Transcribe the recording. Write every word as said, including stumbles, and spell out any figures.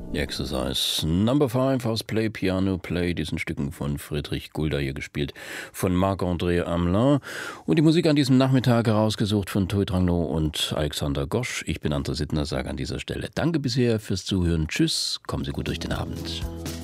The Exercise Number five aus Play Piano Play, diesen Stücken von Friedrich Gulda, hier gespielt von Marc-André Hamelin. Und die Musik an diesem Nachmittag herausgesucht von Toy Drangno und Alexander Gosch. Ich bin André Sittner, sage an dieser Stelle Danke bisher fürs Zuhören. Tschüss, kommen Sie gut durch den Abend.